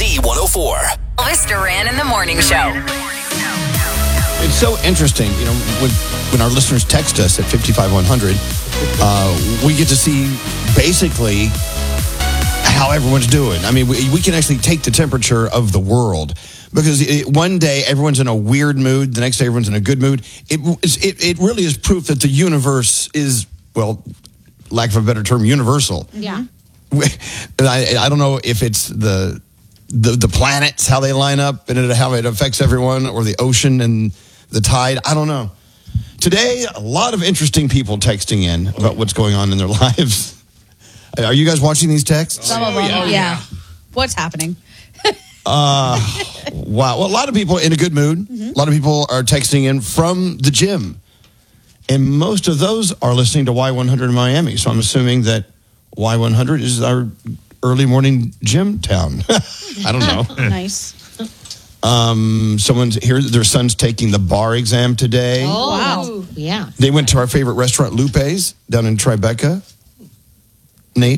Z104. Elvis Duran in the Morning Show. It's so interesting, when our listeners text us at 55100, we get to see basically how everyone's doing. I mean, we can actually take the temperature of the world because one day everyone's in a weird mood, the next day everyone's in a good mood. It really is proof that the universe is, well, lack of a better term, universal. Yeah. I don't know if it's the planets, how they line up and how it affects everyone, or the ocean and the tide. I don't know. Today, a lot of interesting people texting in about what's going on in their lives. Are you guys watching these texts? Some of them, yeah. What's happening? Wow. Well, a lot of people in a good mood. Mm-hmm. A lot of people are texting in from the gym. And most of those are listening to Y100 in Miami. So I'm assuming that Y100 is our early morning gym town. I don't know. Nice. Someone's here, their son's taking the bar exam today. Oh, wow. Yeah. They went to our favorite restaurant, Lupe's, down in Tribeca. Nate.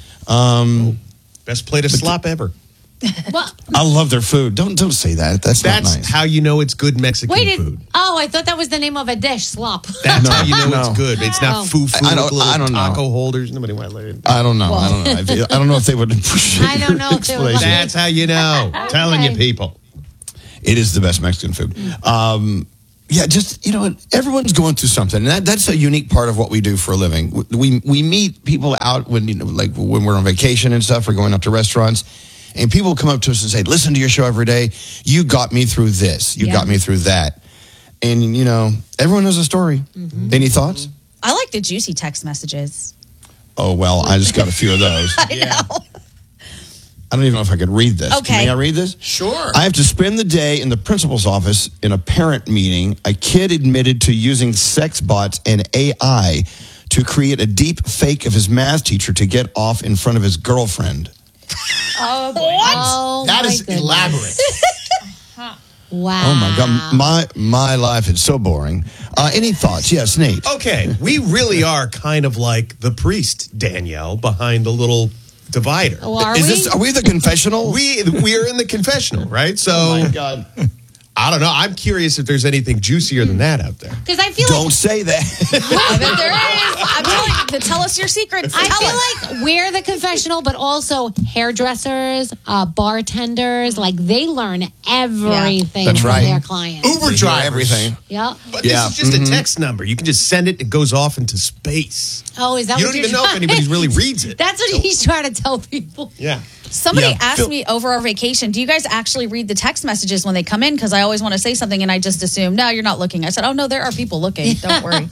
Best plate of slop ever. Well, I love their food. Don't say that. That's not nice. How you know it's good Mexican food. I thought that was the name of a dish, slop. That's how you know it's good. It's not foo-foo. I don't know. Taco holders. Nobody want to let it. I don't know. I don't know if they would appreciate I don't know if they would like it. That's how you know. Telling you people. It is the best Mexican food. Yeah, just, everyone's going through something. And that's a unique part of what we do for a living. We meet people out when, when we're on vacation and stuff, or going out to restaurants. And people come up to us and say, listen to your show every day. You got me through this. You got me through that. And, everyone knows a story. Mm-hmm. Any thoughts? I like the juicy text messages. Oh, well, I just got a few of those. I know. I don't even know if I could read this. Okay. May I read this? Sure. I have to spend the day in the principal's office in a parent meeting. A kid admitted to using sex bots and AI to create a deep fake of his math teacher to get off in front of his girlfriend. Oh, boy. What? Oh, That my is goodness. elaborate. Wow. Oh, my God. My life is so boring. Any thoughts? Yes, Nate. Okay, we really are kind of like the priest, Danielle, behind the little divider. Oh, are Are we the confessional? We are in the confessional, right? So, Oh, my God. I don't know. I'm curious if there's anything juicier than that out there. Because I feel Don't say that. I bet there is. I'm telling you, tell us your secrets. I feel like we're the confessional, but also hairdressers, bartenders, like they learn everything That's from right. their clients. Uber drivers. Everything. Yep. But this is just a text number. You can just send it. It goes off into space. Oh, is that You what don't you're even know if trying- anybody really reads it. That's what he's trying to tell people. Yeah. Somebody Yeah, asked Phil- me over our vacation, do you guys actually read the text messages when they come in? Because I always want to say something and I just assume, no, you're not looking. I said, oh, no, there are people looking. Don't worry.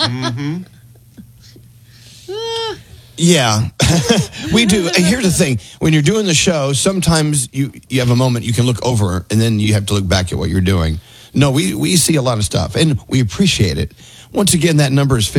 Yeah, we do. And here's the thing. When you're doing the show, sometimes you have a moment you can look over and then you have to look back at what you're doing. No, we see a lot of stuff and we appreciate it. Once again, that number is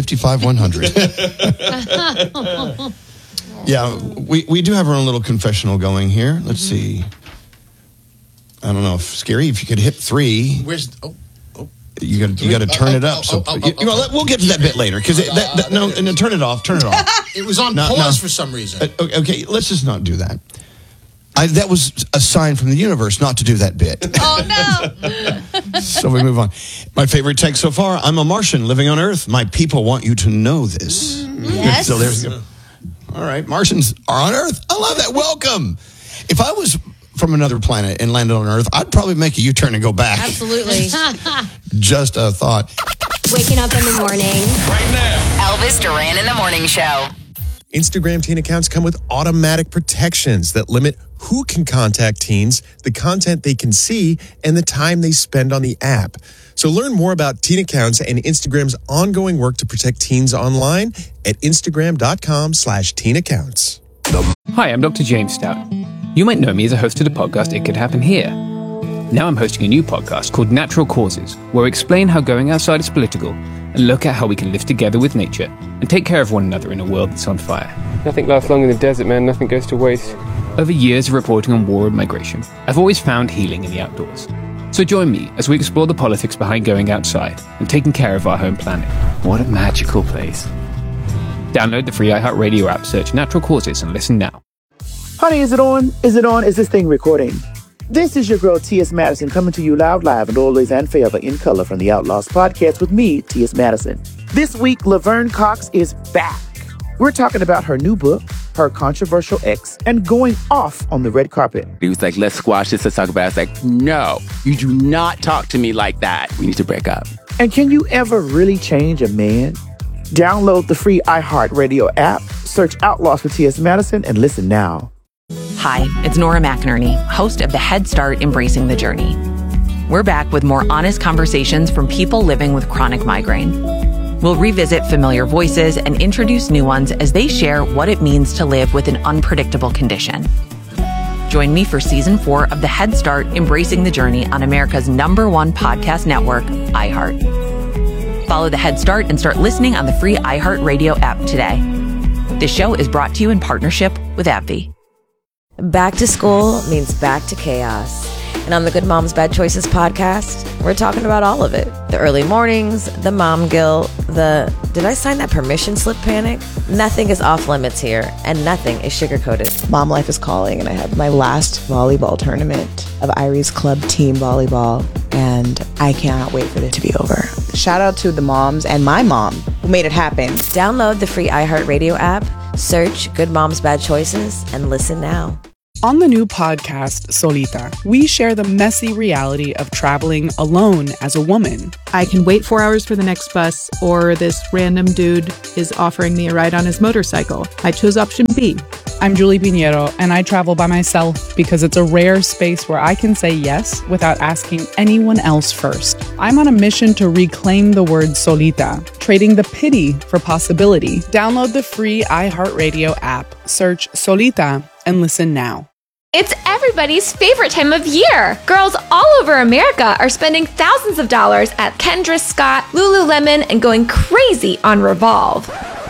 55100. Yeah, we do have our own little confessional going here. Let's see. I don't know if Scary, if you could hit 3. Where's You got to turn it up. We'll get to that bit later because no, turn it off. Turn it off. It was on pause for some reason. Okay, let's just not do that. That was a sign from the universe not to do that bit. Oh, no. So we move on. My favorite text so far, I'm a Martian living on Earth. My people want you to know this. Yes. So there's all right, Martians are on Earth. I love that. Welcome. If I was from another planet and landed on Earth, I'd probably make a U-turn and go back. Absolutely. Just a thought. Waking up in the morning. Right now. Elvis Duran in the Morning Show. Instagram teen accounts come with automatic protections that limit who can contact teens, the content they can see, and the time they spend on the app. So learn more about teen accounts and Instagram's ongoing work to protect teens online at Instagram.com/teen accounts. Hi, I'm Dr. James Stout. You might know me as a host of the podcast It Could Happen Here. Now I'm hosting a new podcast called Natural Causes, where I explain how going outside is political and look at how we can live together with nature and take care of one another in a world that's on fire. Nothing lasts long in the desert, man. Nothing goes to waste. Over years of reporting on war and migration, I've always found healing in the outdoors. So join me as we explore the politics behind going outside and taking care of our home planet. What a magical place. Download the free iHeartRadio app, search Natural Causes and listen now. Honey, is it on? Is it on? Is this thing recording? This is your girl, T.S. Madison, coming to you live and always and forever in color from the Outlaws podcast with me, T.S. Madison. This week, Laverne Cox is back. We're talking about her new book, her controversial ex, and going off on the red carpet. He was like, let's squash this, let's talk about it. I was like, no, you do not talk to me like that. We need to break up. And can you ever really change a man? Download the free iHeartRadio app, search Outlaws with T.S. Madison, and listen now. Hi, it's Nora McInerney, host of the Head Start Embracing the Journey. We're back with more honest conversations from people living with chronic migraine. We'll revisit familiar voices and introduce new ones as they share what it means to live with an unpredictable condition. Join me for Season 4 of the Head Start Embracing the Journey on America's #1 podcast network, iHeart. Follow the Head Start and start listening on the free iHeartRadio app today. This show is brought to you in partnership with AbbVie. Back to school means back to chaos. And on the Good Moms Bad Choices podcast, we're talking about all of it. The early mornings, the mom guilt, the did I sign that permission slip panic? Nothing is off limits here, and nothing is sugar-coated. Mom life is calling, and I have my last volleyball tournament of Irie's Club team volleyball, and I cannot wait for it to be over. Shout out to the moms and my mom who made it happen. Download the free iHeartRadio app, search Good Moms Bad Choices, and listen now. On the new podcast, Solita, we share the messy reality of traveling alone as a woman. I can wait 4 hours for the next bus, or this random dude is offering me a ride on his motorcycle. I chose option B. I'm Julie Pinheiro, and I travel by myself because it's a rare space where I can say yes without asking anyone else first. I'm on a mission to reclaim the word solita, trading the pity for possibility. Download the free iHeartRadio app, search Solita, and listen now. It's everybody's favorite time of year. Girls all over America are spending thousands of dollars at Kendra Scott, Lululemon, and going crazy on Revolve.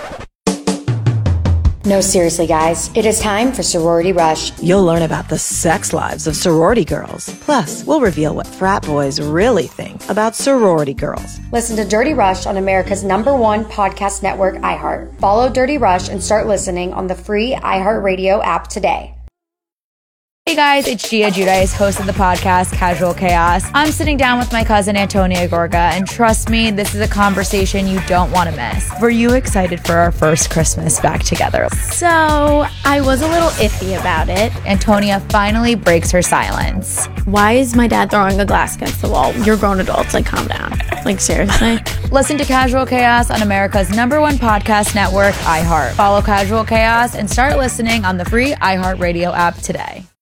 No, seriously, guys. It is time for Sorority Rush. You'll learn about the sex lives of sorority girls. Plus, we'll reveal what frat boys really think about sorority girls. Listen to Dirty Rush on America's #1 podcast network, iHeart. Follow Dirty Rush and start listening on the free iHeartRadio app today. Hey guys, it's Gia Giudice, host of the podcast Casual Chaos. I'm sitting down with my cousin Antonia Gorga, and trust me, this is a conversation you don't want to miss. Were you excited for our first Christmas back together? So, I was a little iffy about it. Antonia finally breaks her silence. Why is my dad throwing a glass against the wall? You're grown adults, like calm down. Like seriously? Listen to Casual Chaos on America's #1 podcast network, iHeart. Follow Casual Chaos and start listening on the free iHeartRadio app today.